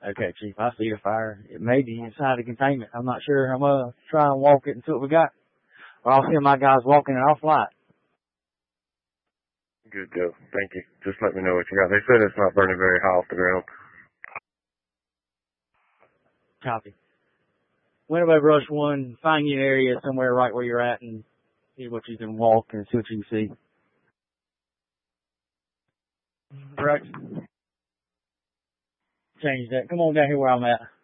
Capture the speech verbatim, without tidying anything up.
Okay, Chief, I see the fire. It may be inside the containment. I'm not sure. I'm going to try and walk it and see what we got. Or I'll send my guys walking it off light. Good deal. Thank you. Just let me know what you got. They said it's not burning very high off the ground. Copy. Winnebago Rush one, find you an area somewhere right where you're at and see what you can walk and see what you can see. Correct. Change that. Come on down here where I'm at.